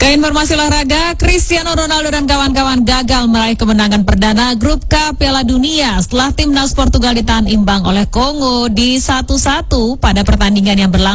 Ke informasi olahraga, Cristiano Ronaldo dan kawan-kawan gagal meraih kemenangan perdana Grup K Piala Dunia setelah timnas Portugal ditahan imbang oleh Kongo di 1-1 pada pertandingan yang berlangsung